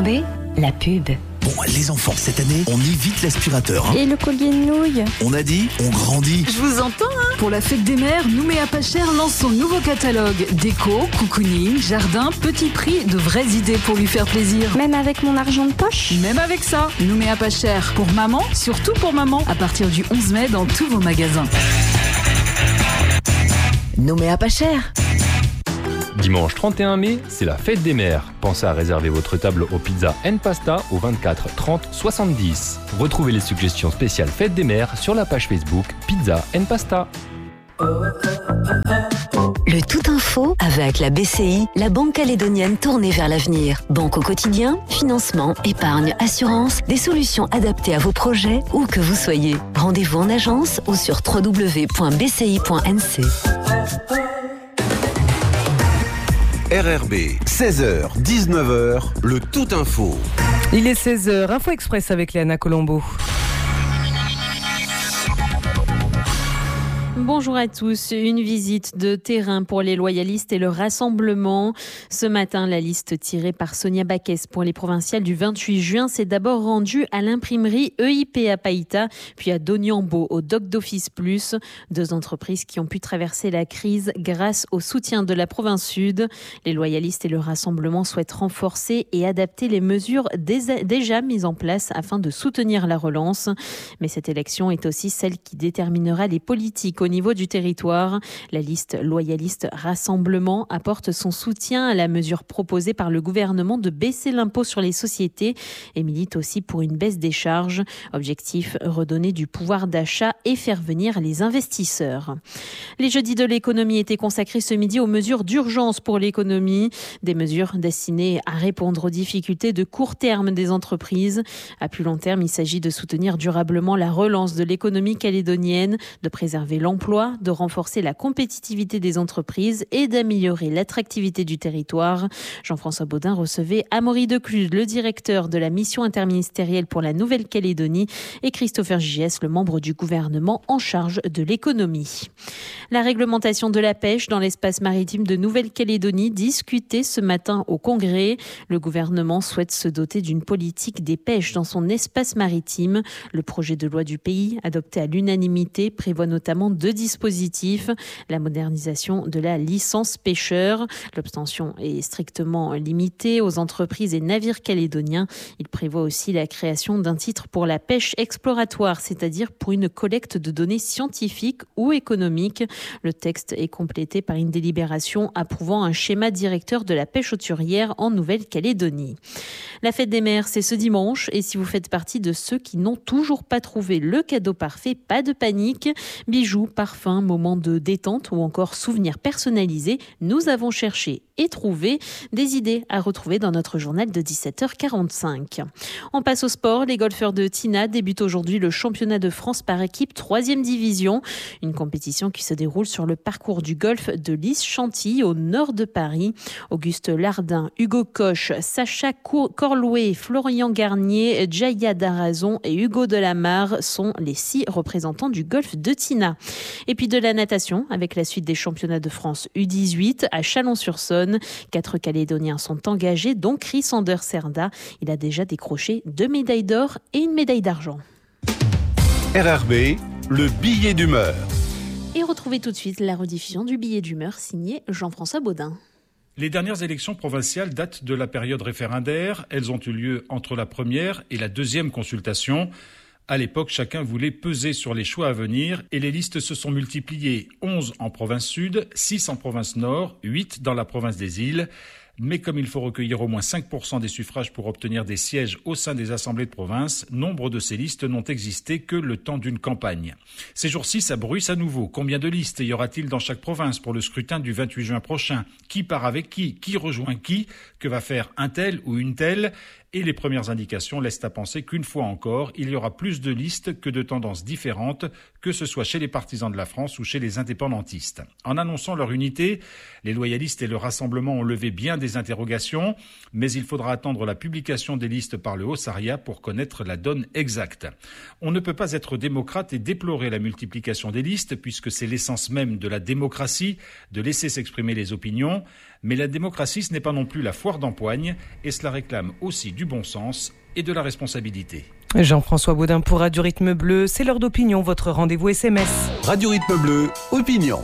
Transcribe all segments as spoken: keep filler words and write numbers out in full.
B, la pub. Bon, les enfants, cette année, on évite l'aspirateur. Hein. Et le collier de nouilles? On a dit, on grandit. Je vous entends, hein. Pour la fête des mères, Nouméa Pas Cher lance son nouveau catalogue. Déco, cocooning, jardin, petit prix, de vraies idées pour lui faire plaisir. Même avec mon argent de poche? Même avec ça, Nouméa Pas Cher. Pour maman, surtout pour maman. À partir du onze mai dans tous vos magasins. Nouméa Pas Cher. Dimanche trente et un mai, c'est la fête des mères. Pensez à réserver votre table au Pizza and Pasta au vingt-quatre trente soixante-dix. Retrouvez les suggestions spéciales fête des mères sur la page Facebook Pizza and Pasta. Le Tout Info avec la B C I, la banque calédonienne tournée vers l'avenir. Banque au quotidien, financement, épargne, assurance, des solutions adaptées à vos projets où que vous soyez. Rendez-vous en agence ou sur w w w point b c i point n c. R R B, seize heures dix-neuf heures, le Tout Info. Il est seize heures, Info Express avec Léana Colombo. Bonjour à tous. Une visite de terrain pour les loyalistes et le rassemblement. Ce matin, la liste tirée par Sonia Baquès pour les provinciales du vingt-huit juin s'est d'abord rendue à l'imprimerie E I P à Païta, puis à Doniambo au Doc d'Office Plus. Deux entreprises qui ont pu traverser la crise grâce au soutien de la province sud. Les loyalistes et le rassemblement souhaitent renforcer et adapter les mesures déjà mises en place afin de soutenir la relance. Mais cette élection est aussi celle qui déterminera les politiques au niveau du territoire. La liste loyaliste Rassemblement apporte son soutien à la mesure proposée par le gouvernement de baisser l'impôt sur les sociétés et milite aussi pour une baisse des charges. Objectif, redonner du pouvoir d'achat et faire venir les investisseurs. Les jeudis de l'économie étaient consacrés ce midi aux mesures d'urgence pour l'économie. Des mesures destinées à répondre aux difficultés de court terme des entreprises. À plus long terme, il s'agit de soutenir durablement la relance de l'économie calédonienne, de préserver l'emploi, de renforcer la compétitivité des entreprises et d'améliorer l'attractivité du territoire. Jean-François Baudin recevait Amaury Decluze, le directeur de la mission interministérielle pour la Nouvelle-Calédonie, et Christopher Gies, le membre du gouvernement en charge de l'économie. La réglementation de la pêche dans l'espace maritime de Nouvelle-Calédonie discutée ce matin au Congrès. Le gouvernement souhaite se doter d'une politique des pêches dans son espace maritime. Le projet de loi du pays, adopté à l'unanimité, prévoit notamment deux dispositifs. La modernisation de la licence pêcheur. L'obtention est strictement limitée aux entreprises et navires calédoniens. Il prévoit aussi la création d'un titre pour la pêche exploratoire, c'est-à-dire pour une collecte de données scientifiques ou économiques. Le texte est complété par une délibération approuvant un schéma directeur de la pêche hauturière en Nouvelle-Calédonie. La fête des mères, c'est ce dimanche, et si vous faites partie de ceux qui n'ont toujours pas trouvé le cadeau parfait, pas de panique. Bijoux, parfums, moments de détente ou encore souvenirs personnalisés, nous avons cherché et trouvé des idées à retrouver dans notre journal de dix-sept heures quarante-cinq. On passe au sport. Les golfeurs de Tina débutent aujourd'hui le championnat de France par équipe troisième division. Une compétition qui se déroule sur le parcours du golf de Lys-Chantilly au nord de Paris. Auguste Lardin, Hugo Koch, Sacha Corlouet, Florian Garnier, Jaya Darazon et Hugo Delamarre sont les six représentants du golf de Tina. Et puis de la natation avec la suite des championnats de France U dix-huit à Chalon-sur-Saône. Quatre Calédoniens sont engagés, dont Chris Anders Serda. Il a déjà décroché deux médailles d'or et une médaille d'argent. R R B, le billet d'humeur. Et retrouvez tout de suite la rediffusion du billet d'humeur signé Jean-François Baudin. Les dernières élections provinciales datent de la période référendaire. Elles ont eu lieu entre la première et la deuxième consultation. À l'époque, chacun voulait peser sur les choix à venir et les listes se sont multipliées. onze en province sud, six en province nord, huit dans la province des îles. Mais comme il faut recueillir au moins cinq pour cent des suffrages pour obtenir des sièges au sein des assemblées de province, nombre de ces listes n'ont existé que le temps d'une campagne. Ces jours-ci, ça bruisse à nouveau. Combien de listes y aura-t-il dans chaque province pour le scrutin du vingt-huit juin prochain? Qui part avec qui? Qui rejoint qui? Que va faire un tel ou une telle? Et les premières indications laissent à penser qu'une fois encore, il y aura plus de listes que de tendances différentes, que ce soit chez les partisans de la France ou chez les indépendantistes. En annonçant leur unité, les loyalistes et le Rassemblement ont levé bien des interrogations, mais il faudra attendre la publication des listes par le Haut-Saria pour connaître la donne exacte. On ne peut pas être démocrate et déplorer la multiplication des listes, puisque c'est l'essence même de la démocratie, de laisser s'exprimer les opinions. Mais la démocratie, ce n'est pas non plus la foire d'empoigne, et cela réclame aussi du bon sens et de la responsabilité. Jean-François Baudin pour Radio Rythme Bleu, c'est l'heure d'opinion, votre rendez-vous S M S. Radio Rythme Bleu, opinion.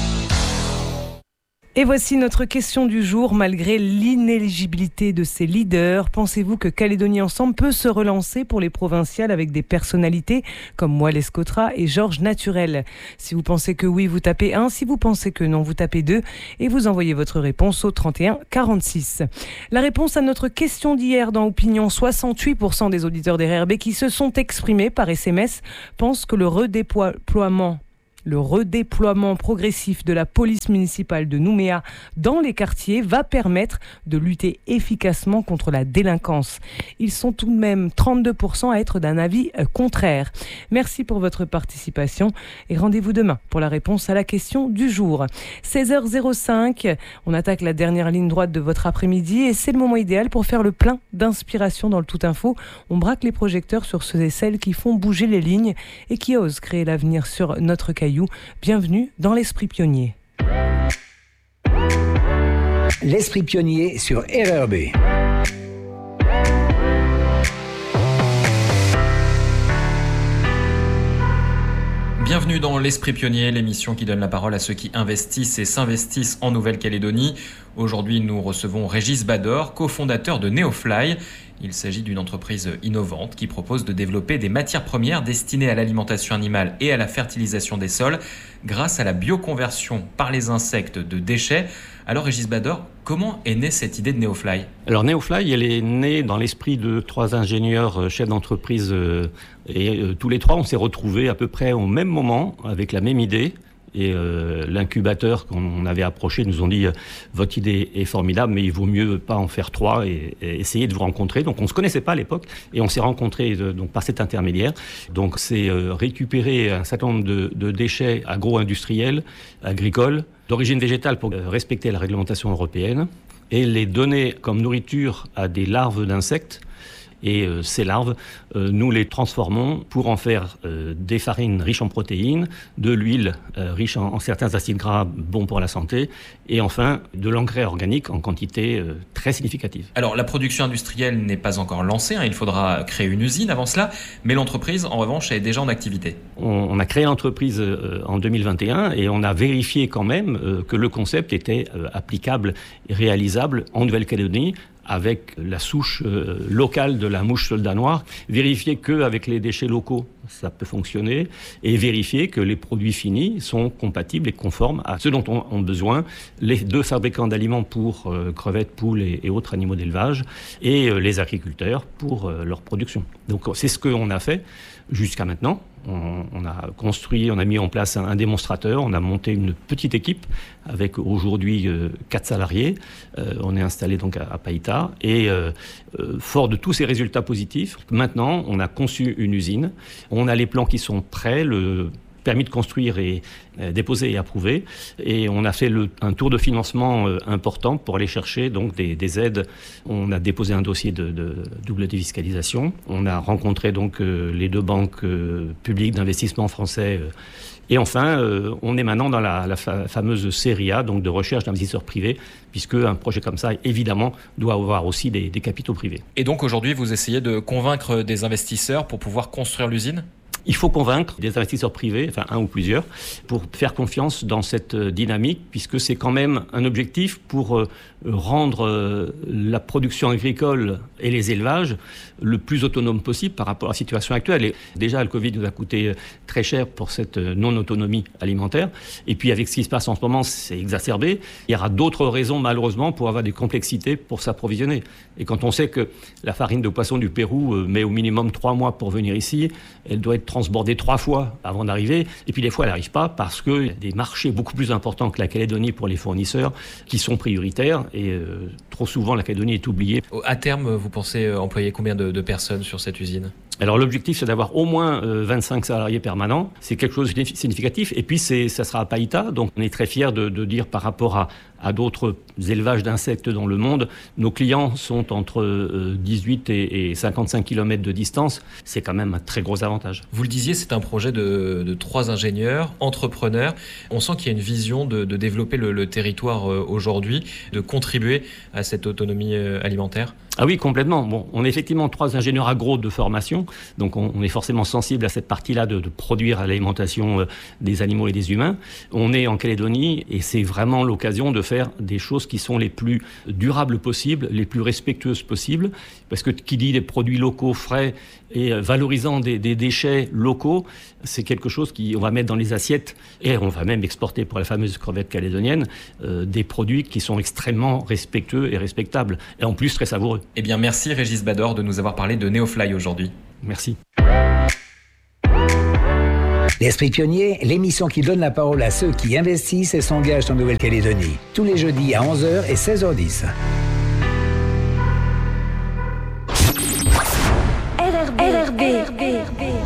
Et voici notre question du jour. Malgré l'inéligibilité de ses leaders, pensez-vous que Calédonie Ensemble peut se relancer pour les provinciales avec des personnalités comme Moël Escotra et Georges Naturel? Si vous pensez que oui, vous tapez un. Si vous pensez que non, vous tapez deux. Et vous envoyez votre réponse au trente et un quarante-six. La réponse à notre question d'hier dans Opinion, soixante-huit pour cent des auditeurs des R R B qui se sont exprimés par S M S pensent que le redéploiement Le redéploiement progressif de la police municipale de Nouméa dans les quartiers va permettre de lutter efficacement contre la délinquance. Ils sont tout de même trente-deux pour cent à être d'un avis contraire. Merci pour votre participation et rendez-vous demain pour la réponse à la question du jour. seize heures cinq, on attaque la dernière ligne droite de votre après-midi et c'est le moment idéal pour faire le plein d'inspiration dans le Tout Info. On braque les projecteurs sur ceux et celles qui font bouger les lignes et qui osent créer l'avenir sur notre caillou. Bienvenue dans l'Esprit Pionnier. L'Esprit Pionnier sur R R B. Bienvenue dans l'Esprit Pionnier, l'émission qui donne la parole à ceux qui investissent et s'investissent en Nouvelle-Calédonie. Aujourd'hui, nous recevons Régis Bador, cofondateur de Neofly. Il s'agit d'une entreprise innovante qui propose de développer des matières premières destinées à l'alimentation animale et à la fertilisation des sols grâce à la bioconversion par les insectes de déchets. Alors Régis Bador, comment est née cette idée de Neofly ? Alors Neofly, elle est née dans l'esprit de trois ingénieurs chefs d'entreprise et euh, tous les trois on s'est retrouvés à peu près au même moment avec la même idée. Et euh, l'incubateur qu'on avait approché nous ont dit euh, votre idée est formidable, mais il vaut mieux pas en faire trois et, et essayer de vous rencontrer. Donc on se connaissait pas à l'époque et on s'est rencontrés euh, donc par cet intermédiaire. Donc c'est euh, récupérer un certain nombre de, de déchets agro-industriels, agricoles, d'origine végétale pour euh, respecter la réglementation européenne et les donner comme nourriture à des larves d'insectes. Et euh, ces larves, euh, nous les transformons pour en faire euh, des farines riches en protéines, de l'huile euh, riche en, en certains acides gras bons pour la santé, et enfin de l'engrais organique en quantité euh, très significative. Alors la production industrielle n'est pas encore lancée, hein, il faudra créer une usine avant cela, mais l'entreprise en revanche est déjà en activité. On, on a créé l'entreprise euh, en deux mille vingt et un et on a vérifié quand même euh, que le concept était euh, applicable et réalisable en Nouvelle-Calédonie, avec la souche euh, locale de la mouche soldat noir, vérifier qu'avec les déchets locaux, ça peut fonctionner, et vérifier que les produits finis sont compatibles et conformes à ce dont ont, ont besoin les deux fabricants d'aliments pour euh, crevettes, poules et, et autres animaux d'élevage, et euh, les agriculteurs pour euh, leur production. Donc c'est ce qu'on a fait jusqu'à maintenant. On, on a construit, on a mis en place un, un démonstrateur, on a monté une petite équipe avec aujourd'hui euh, quatre salariés. Euh, on est installé donc à, à Païta et euh, euh, fort de tous ces résultats positifs, maintenant on a conçu une usine. On a les plans qui sont prêts, le permis de construire est euh, déposé et approuvé. Et on a fait le, un tour de financement euh, important pour aller chercher donc, des, des aides. On a déposé un dossier de, de double défiscalisation. On a rencontré donc, euh, les deux banques euh, publiques d'investissement français. Euh, et enfin, euh, on est maintenant dans la, la fa- fameuse série A, donc de recherche d'investisseurs privés, puisque un projet comme ça, évidemment, doit avoir aussi des, des capitaux privés. Et donc aujourd'hui, vous essayez de convaincre des investisseurs pour pouvoir construire l'usine ? Il faut convaincre des investisseurs privés, enfin un ou plusieurs, pour faire confiance dans cette dynamique, puisque c'est quand même un objectif pour euh, rendre euh, la production agricole et les élevages le plus autonome possible par rapport à la situation actuelle. Et déjà, le Covid nous a coûté très cher pour cette non-autonomie alimentaire. Et puis, avec ce qui se passe en ce moment, c'est exacerbé. Il y aura d'autres raisons, malheureusement, pour avoir des complexités pour s'approvisionner. Et quand on sait que la farine de poisson du Pérou euh, met au minimum trois mois pour venir ici, elle doit être transbordée trois fois avant d'arriver. Et puis, des fois, elle n'arrive pas parce qu'il y a des marchés beaucoup plus importants que la Calédonie pour les fournisseurs qui sont prioritaires. Et euh, trop souvent, la Calédonie est oubliée. À terme, vous pensez employer combien de, de personnes sur cette usine ? Alors l'objectif, c'est d'avoir au moins euh, vingt-cinq salariés permanents. C'est quelque chose de significatif. Et puis, c'est, ça sera à Païta. Donc, on est très fiers de, de dire par rapport à, à d'autres élevages d'insectes dans le monde, nos clients sont entre euh, dix-huit et, et cinquante-cinq kilomètres de distance. C'est quand même un très gros avantage. Vous le disiez, c'est un projet de, de trois ingénieurs, entrepreneurs. On sent qu'il y a une vision de, de développer le, le territoire euh, aujourd'hui, de contribuer à cette autonomie euh, alimentaire. Ah oui, complètement. Bon, on est effectivement trois ingénieurs agro de formation, donc on, on est forcément sensible à cette partie-là de, de produire à l'alimentation euh, des animaux et des humains. On est en Calédonie et c'est vraiment l'occasion de faire des choses qui sont les plus durables possibles, les plus respectueuses possibles, parce que qui dit des produits locaux frais et valorisant des, des déchets locaux, c'est quelque chose qu'on va mettre dans les assiettes et on va même exporter pour la fameuse crevette calédonienne euh, des produits qui sont extrêmement respectueux et respectables et en plus très savoureux. Eh bien merci Régis Bador de nous avoir parlé de Neofly aujourd'hui. Merci. L'Esprit Pionnier, l'émission qui donne la parole à ceux qui investissent et s'engagent en Nouvelle-Calédonie. Tous les jeudis à onze heures et seize heures dix. R R B. R R B.